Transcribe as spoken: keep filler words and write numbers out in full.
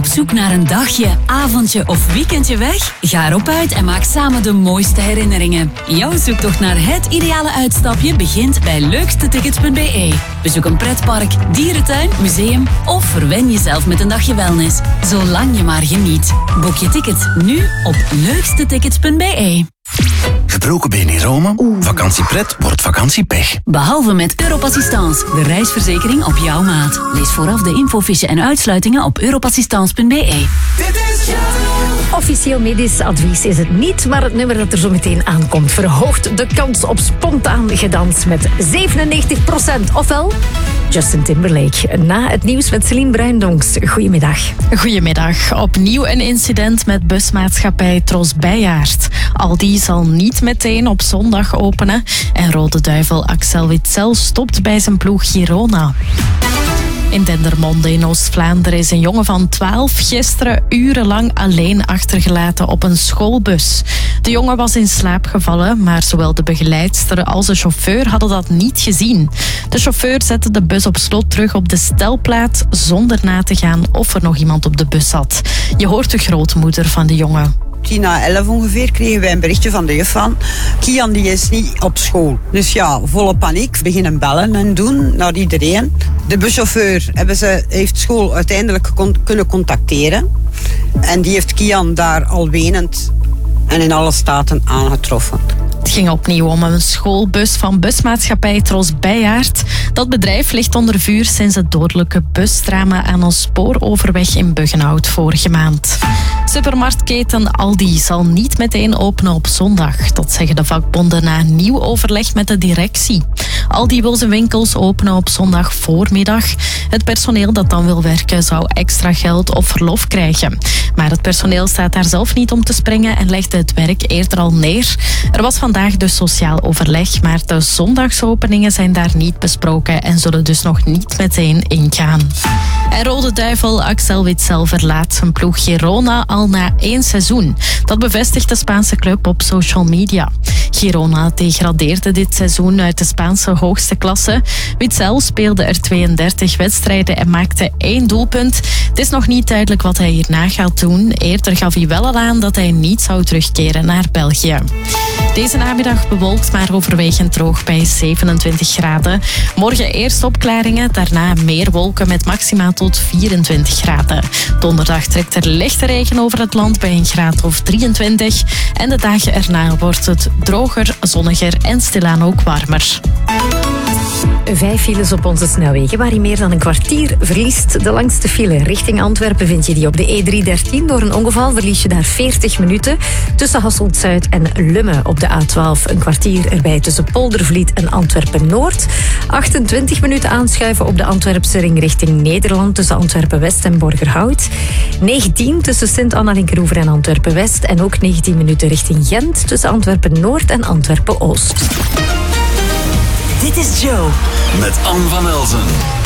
zoek naar een dagje, avondje of weekendje weg? Ga erop uit en maak samen de mooiste herinneringen. Jouw zoektocht naar het ideale uitstapje begint bij leukste tickets punt b e. Bezoek een pretpark, dierentuin, museum of verwen jezelf met een dagje wellness. Zolang je maar geniet. Boek je tickets nu op leukste tickets punt b e. Gebroken been in Rome? Vakantiepret wordt vakantiepech. Behalve met Europassistance, de reisverzekering op jouw maat. Lees vooraf de infofiche en uitsluitingen op europassistance punt b e. Officieel medisch advies is het niet, maar het nummer dat er zo meteen aankomt verhoogt de kans op spontaan gedans met zevenennegentig procent. Ofwel, Justin Timberlake. Na het nieuws met Celine Bruindonks. Goedemiddag. Goedemiddag. Opnieuw een incident met busmaatschappij Tros Bijaard. Aldi zal niet meteen op zondag openen. En Rode Duivel Axel Witsel stopt bij zijn ploeg Girona. In Dendermonde in Oost-Vlaanderen is een jongen van twaalf gisteren urenlang alleen achtergelaten op een schoolbus. De jongen was in slaap gevallen, maar zowel de begeleidster als de chauffeur hadden dat niet gezien. De chauffeur zette de bus op slot terug op de stelplaats zonder na te gaan of er nog iemand op de bus zat. Je hoort de grootmoeder van de jongen. Tien na elf ongeveer kregen wij een berichtje van de juf van Kian die is niet op school. Dus ja, volle paniek. Beginnen bellen en doen naar iedereen. De buschauffeur hebben ze, heeft school uiteindelijk kon, kunnen contacteren. En die heeft Kian daar al wenend en in alle staten aangetroffen. Het ging opnieuw om een schoolbus van busmaatschappij Tros Bijaard. Dat bedrijf ligt onder vuur sinds het dodelijke busdrama aan een spooroverweg in Buggenhout vorige maand. Supermarktketen Aldi zal niet meteen openen op zondag. Dat zeggen de vakbonden na een nieuw overleg met de directie. Aldi wil zijn winkels openen op zondag voormiddag. Het personeel dat dan wil werken zou extra geld of verlof krijgen. Maar het personeel staat daar zelf niet om te springen en legde het werk eerder al neer. Er was vandaag dus sociaal overleg, maar de zondagsopeningen zijn daar niet besproken en zullen dus nog niet meteen ingaan. En Rode Duivel Axel Witsel verlaat zijn ploeg Girona al na één seizoen. Dat bevestigt de Spaanse club op social media. Girona degradeerde dit seizoen uit de Spaanse hoogste klasse. Witsel speelde er tweeëndertig wedstrijden en maakte één doelpunt. Het is nog niet duidelijk wat hij hierna gaat doen. Eerder gaf hij wel al aan dat hij niet zou terugkeren naar België. Deze namiddag bewolkt, maar overwegend droog bij zevenentwintig graden. Morgen eerst opklaringen, daarna meer wolken met maxima tot vierentwintig graden. Donderdag trekt er lichte regen over het land bij een graad of drieëntwintig. En de dagen erna wordt het droger, zonniger en stilaan ook warmer. Vijf files op onze snelwegen waar je meer dan een kwartier verliest. De langste file richting Antwerpen vind je die op de E driehonderddertien. Door een ongeval verlies je daar veertig minuten. Tussen Hasselt-Zuid en Lummen op de A twaalf. Een kwartier erbij tussen Poldervliet en Antwerpen-Noord. achtentwintig minuten aanschuiven op de Antwerpse ring richting Nederland. Tussen Antwerpen-West en Borgerhout. negentien tussen Sint-Anna-Linkeroever en Antwerpen-West. En ook negentien minuten richting Gent. Tussen Antwerpen-Noord en Antwerpen-Oost. Dit is Joe. Met Anne van Elzen.